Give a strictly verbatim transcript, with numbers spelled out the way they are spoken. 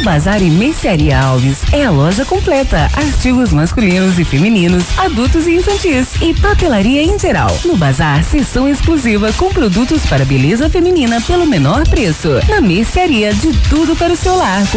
Bazar e Mercearia Alves é a loja completa, artigos masculinos e femininos, adultos e infantis e papelaria em geral. No Bazar, seção exclusiva com produtos para beleza feminina pelo menor preço. Na Mercearia, de tudo para o seu lar.